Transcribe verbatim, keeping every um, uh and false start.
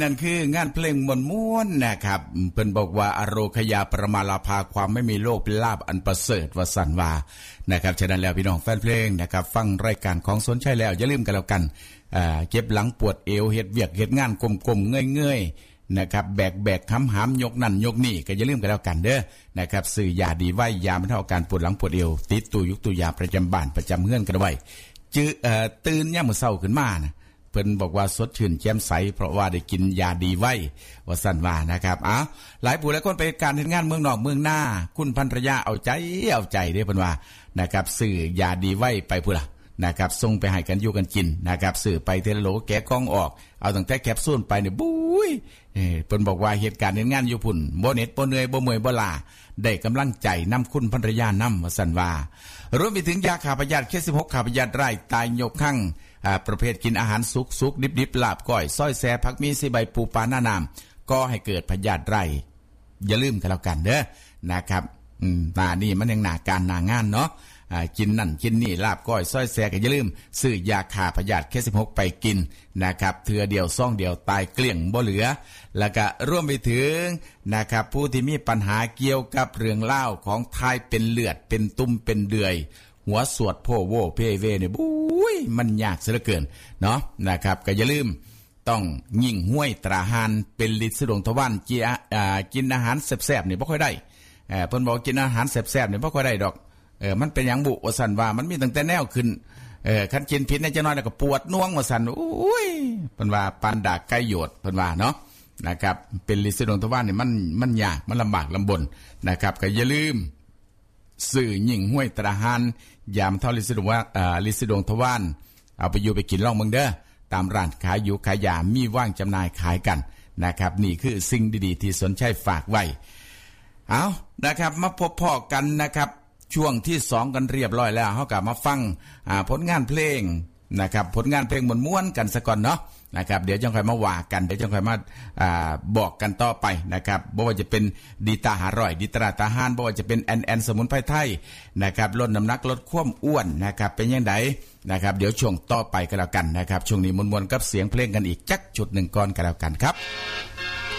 นั่นคืองานเพลงม่วนๆนะครับเพิ่นบอกว่าอโรคยาประมาลาภาความไม่มีโรคเป็นลาภอันประเสริฐว่าสั่นว่านะครับฉะนั้นแล้วพี่น้องแฟนเพลงนะครับฟังรายการของสนใจแล้วอย่าลืมกันแล้วกันอ่าเจ็บหลังปวดเอวเฮ็ดเวียกเฮ็ดงานกลมๆเงยๆนะครับแบกๆค้ำหามยกนั่นยกนี่ก็อย่าลืมกันแล้วกันเด้อนะครับซื้อยาดีไว้ยาบรรเทาอาการปวดหลังปวดเอวติดตู้ยุกตู้ยาประจำบ้านประจำเฮือนกันไว้จื้อเอ่อตื่นยามมื้อเช้าขึ้นมานะเพิ่นบอกว่าสดชื่นแจ่มใสเพราะว่าได้กินยาดีไว้ว่าสั่นว่านะครับอ้าวหลายผู้หลายคนไปการเฮ็ดงานเมืองนอกเมืองหน้าคุณภรรยาเอาใจเอาใจเด้เพิ่นว่านะครับซื้อยาดีไว้ไปพุ่นล่ะนะครับส่งไปให้กันอยู่กันกินนะครับซื้อไปเทโลแกะกล่องออกเอาตั้งแต่แคปซูลไปเนี่ยบุ้ยเอ้เพิ่นบอกว่าเหตุการณ์เฮ็ดงานอยู่พุ่นบ่เหน็ดบ่เหนื่อยบ่เมื่อยบ่ล้าได้กำลังใจนำคุณภรรยานำว่าสั่นว่ารวมไปถึงยาขาพยาธิเคสิบหกขาพยาธิไร้ตายยกคั่งอ่าประเภทกินอาหารสุกๆดิบๆลาบก้อยซอยแซ่ผักมีสีใบปูปลาหน้าน้ำก็ให้เกิดพยาธิไร้อย่าลืมกันแล้วกันเด้อนะครับอืมตานี่มันยังหน้าการหน้างานเนาะอ่ากินนั่นกินนี่ลาบก้อยซอยแซ่ก็อย่าลืมซื้อยาฆ่าพยาธิเคสิบหกไปกินนะครับเทื่อเดียวซ่องเดียวตายเกลี้ยงบ่เหลือแล้วก็ร่วมไปถึงนะครับผู้ที่มีปัญหาเกี่ยวกับเรื่องเล่าของทายเป็นเลือดเป็นตุ่มเป็นเดือยหัวสวดโพโวเพเวเนี่ยบุ้ยมันยากเสียเหลือเกินเนาะนะครับก็อย่าลืมต้องยิ่งห้วยตราหานเป็นฤทธิ์สะดวงทวารกินอ่ากินอาหารแซ่บๆนี่บ่ค่อยได้เอ่อเพิ่นบอกกินอาหารแซ่บๆนี่บ่ค่อยได้ดอกเออมันเป็นหยังบุว่าซั่นว่ามันมีตั้งแต่แนวขึ้นเออคันกินผิดเนี่ยจังน้อยแล้วก็ปวดน่วงว่าซั่นโอ้ยเพิ่นว่าปานดากไก่โยดเพิ่นว่าเนาะนะครับเป็นฤทธิ์สะดวงทวารนี่มันมันยากมันลำบากลำบนนะครับก็อย่าลืมสื่อยิ่งห้วยตราหานยามเท่าลิซิดงว่าอ่าลิซิดงทวารเอาไปอยู่ไปกินลองเมืองเด้อตามร้านขายอยู่ขายยามีว่างจำหน่ายขายกันนะครับนี่คือสิ่งดีๆที่สนใจฝากไว้เอานะครับมาพบพ่อกันนะครับช่วงที่สองกันเรียบร้อยแล้วเฮากลับมาฟังอ่าผลงานเพลงนะครับผลงานเพลงม้วนๆกันซะก่อนเนาะนะครับเดี๋ยวจังค่อยมาว่ากันเดี๋ยวจังค่อยมาอ่าบอกกันต่อไปนะครับบ่ว่าจะเป็นดีตาหาร่อยดีตราตาหานบ่ว่าจะเป็นแอนแอนสมุนไพรไทยนะครับลดน้ำหนักลดความอ้วนนะครับเป็นยังไงนะครับเดี๋ยวช่วงต่อไปก็แล้วกันนะครับช่วงนี้ม้วนๆกับเสียงเพลงกันอีกจักจุดหนึ่งก่อนก็แล้วกันครับ